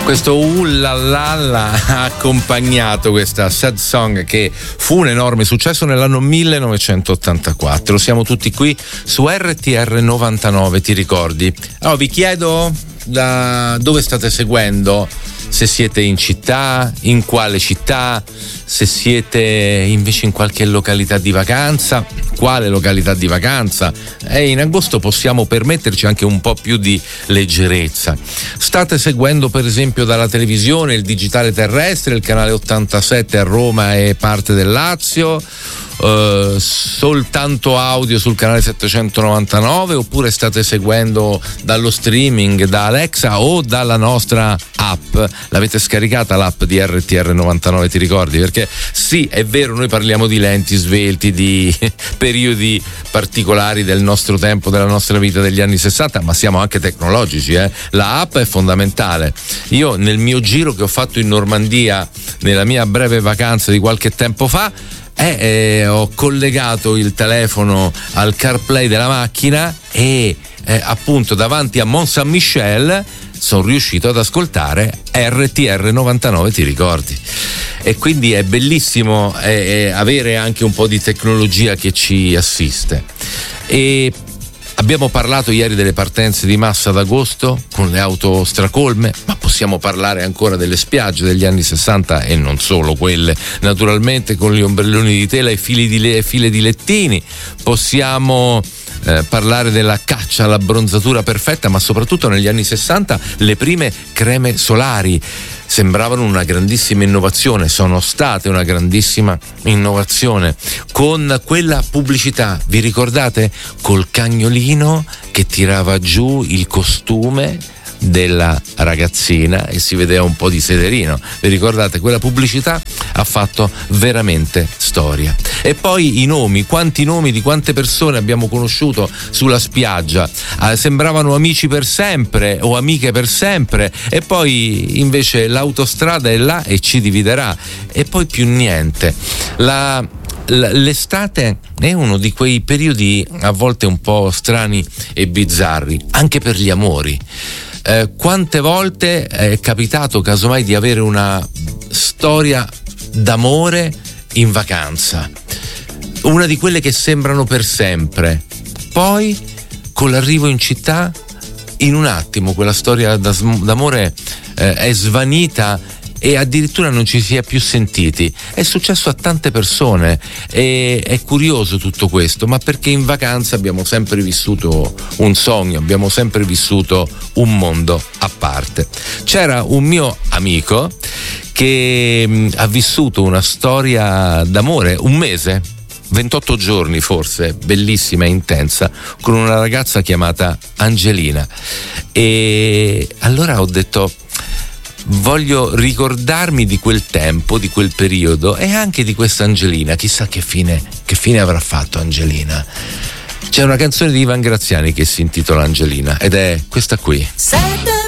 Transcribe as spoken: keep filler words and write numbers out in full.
Questo ullallalla ha accompagnato questa sad song che fu un enorme successo nell'anno millenovecentottantaquattro. Siamo tutti qui su R T R novantanove, ti ricordi? Allora vi chiedo da dove state seguendo, se siete in città, in quale città, se siete invece in qualche località di vacanza, quale località di vacanza. E in agosto possiamo permetterci anche un po' più di leggerezza. State seguendo per esempio dalla televisione il digitale terrestre, il canale ottantasette a Roma e parte del Lazio, Uh, soltanto audio sul canale settecentonovantanove, oppure state seguendo dallo streaming, da Alexa o dalla nostra app? L'avete scaricata l'app di R T R novantanove, ti ricordi? Perché sì, è vero, noi parliamo di lenti svelti, di periodi particolari del nostro tempo, della nostra vita, degli anni sessanta, ma siamo anche tecnologici, eh? La app è fondamentale. Io nel mio giro che ho fatto in Normandia nella mia breve vacanza di qualche tempo fa, Eh, eh, ho collegato il telefono al CarPlay della macchina e eh, appunto davanti a Mont Saint-Michel sono riuscito ad ascoltare R T R novantanove, ti ricordi? E quindi è bellissimo eh, eh, avere anche un po' di tecnologia che ci assiste. E abbiamo parlato ieri delle partenze di massa d'agosto con le auto stracolme, ma possiamo parlare ancora delle spiagge degli anni sessanta e non solo quelle, naturalmente, con gli ombrelloni di tela e fili di le, file di lettini. Possiamo eh, parlare della caccia all'abbronzatura perfetta, ma soprattutto negli anni sessanta le prime creme solari sembravano una grandissima innovazione, sono state una grandissima innovazione, con quella pubblicità, vi ricordate? Col cagnolino che tirava giù il costume della ragazzina e si vedeva un po' di sederino, vi ricordate? Quella pubblicità ha fatto veramente storia. E poi i nomi, quanti nomi di quante persone abbiamo conosciuto sulla spiaggia, eh, sembravano amici per sempre o amiche per sempre, e poi invece l'autostrada è là e ci dividerà, e poi più niente. La L'estate è uno di quei periodi a volte un po' strani e bizzarri, anche per gli amori. Eh, quante volte è capitato casomai di avere una storia d'amore in vacanza, una di quelle che sembrano per sempre, poi con l'arrivo in città in un attimo quella storia d'amore eh, è svanita e addirittura non ci si è più sentiti. È successo a tante persone e è curioso tutto questo, ma perché in vacanza abbiamo sempre vissuto un sogno, abbiamo sempre vissuto un mondo a parte. C'era un mio amico che mh, ha vissuto una storia d'amore un mese, ventotto giorni forse, bellissima e intensa, con una ragazza chiamata Angelina. E allora ho detto: voglio ricordarmi di quel tempo, di quel periodo e anche di questa Angelina. Chissà che fine, che fine avrà fatto Angelina. C'è una canzone di Ivan Graziani che si intitola Angelina ed è questa qui.